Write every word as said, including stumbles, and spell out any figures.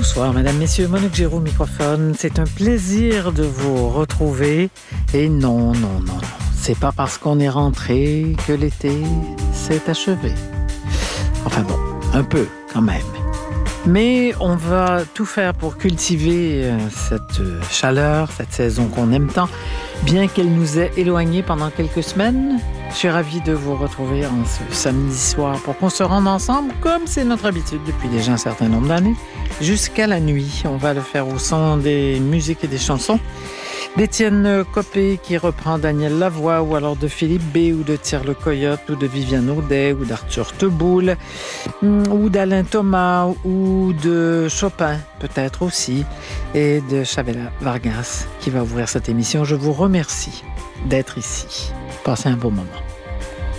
Bonsoir, mesdames, messieurs, Monique Giroux au microphone. C'est un plaisir de vous retrouver. Et non, non, non, non. C'est pas parce qu'on est rentré que l'été s'est achevé. Enfin bon, un peu quand même. Mais on va tout faire pour cultiver cette chaleur, cette saison qu'on aime tant, bien qu'elle nous ait éloignés pendant quelques semaines. Je suis ravie de vous retrouver en ce samedi soir pour qu'on se rende ensemble, comme c'est notre habitude depuis déjà un certain nombre d'années, jusqu'à la nuit. On va le faire au son des musiques et des chansons d'Étienne Copé qui reprend Daniel Lavoie, ou alors de Philippe B, ou de Thierry Le Coyote, ou de Viviane Audet, ou d'Arthur Teboul, ou d'Alain Thomas, ou de Chopin, peut-être aussi, et de Chavela Vargas qui va ouvrir cette émission. Je vous remercie d'être ici. Passez un beau moment.